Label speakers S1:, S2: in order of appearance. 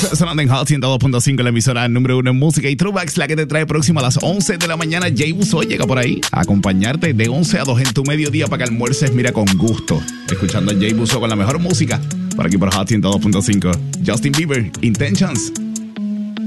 S1: sonando en Hot 102.5, la emisora número 1 en música y throwbacks, la que te trae próximo a las 11 de la mañana. Jay Busso llega por ahí a acompañarte de 11 a 2 en tu mediodía para que almuerces, mira, con gusto. Escuchando a Jay Busso con la mejor música por aquí por Hot 102.5. Justin Bieber, Intentions.